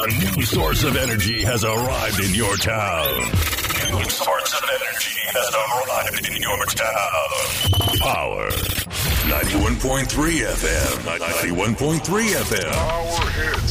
A new source of energy has arrived in your town. New source of energy has arrived in your town. Power. 91.3 FM. 91.3 FM. Power hits.